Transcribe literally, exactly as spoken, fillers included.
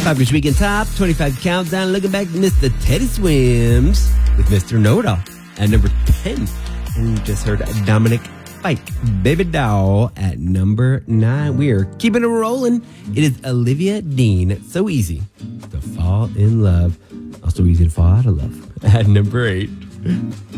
Talkers Weekend Top twenty-five Countdown. Looking back, Mister Teddy Swims with Mister Know-It-All at number ten. And you just heard Dominic Fike, Baby Doll at number nine. We are keeping it rolling. It is Olivia Dean. It's so easy to fall in love. Also easy to fall out of love at number eight.